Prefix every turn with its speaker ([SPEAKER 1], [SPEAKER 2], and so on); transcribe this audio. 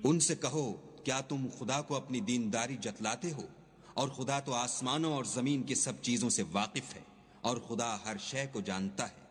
[SPEAKER 1] उनसे कहो, क्या तुम खुदा को अपनी दीनदारी जतलाते हो? और खुदा तो आसमानों और जमीन की सब चीजों से वाकिफ है, और खुदा हर शय को जानता है।